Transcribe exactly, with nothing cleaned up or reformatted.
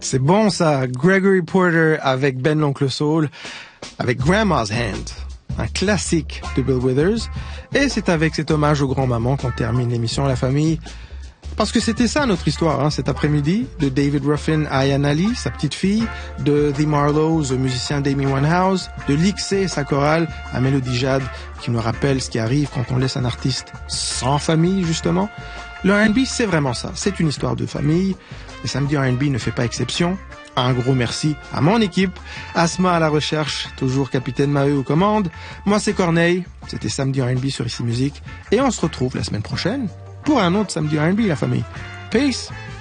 C'est bon ça, Gregory Porter avec Ben l'Oncle Soul, avec Grandma's Hand, un classique de Bill Withers. Et c'est avec cet hommage aux grands-mamans qu'on termine l'émission La Famille. Parce que c'était ça notre histoire, hein, cet après-midi, de David Ruffin à Ayaan Ali, sa petite fille, de The Marlows, au musicien d'Amy Winehouse, de Lixé, sa chorale, à Mélodie Jade, qui nous rappelle ce qui arrive quand on laisse un artiste sans famille, justement. Le R and B, c'est vraiment ça, c'est une histoire de famille. Et Samedi R and B ne fait pas exception. Un gros merci à mon équipe, Asma à la recherche, toujours capitaine Maheu aux commandes. Moi c'est Corneille, c'était Samedi R and B sur Ici Musique. Et on se retrouve la semaine prochaine pour un autre Samedi R and B, la famille. Peace!